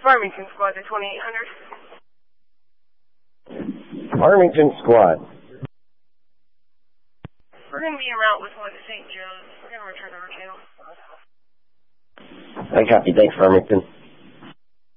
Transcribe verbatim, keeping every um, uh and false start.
Farmington Squad to twenty-eight hundred. Farmington Squad. We're going to be en route with one to Saint Joe's. We're going to return over to. I copy. Thanks, Farmington.